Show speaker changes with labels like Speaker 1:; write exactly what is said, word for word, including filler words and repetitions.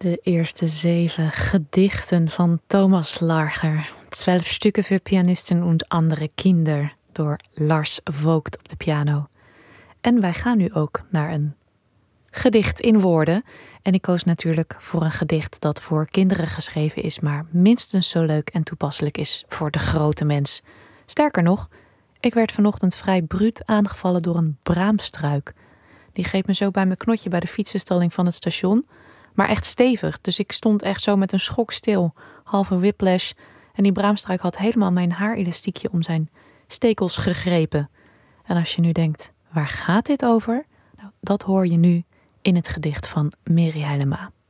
Speaker 1: De eerste zeven gedichten van Thomas Larcher. Zwölf Stücke für Pianisten und andere Kinder door Lars Vogt op de piano. En wij gaan nu ook naar een gedicht in woorden. En ik koos natuurlijk voor een gedicht dat voor kinderen geschreven is, maar minstens zo leuk en toepasselijk is voor de grote mens. Sterker nog, ik werd vanochtend vrij bruut aangevallen door een braamstruik. Die greep me zo bij mijn knotje bij de fietsenstalling van het station. Maar echt stevig, dus ik stond echt zo met een schok stil, halve whiplash. En die braamstruik had helemaal mijn haarelastiekje om zijn stekels gegrepen. En als je nu denkt, waar gaat dit over? Nou, dat hoor je nu in het gedicht van Meri Heilema.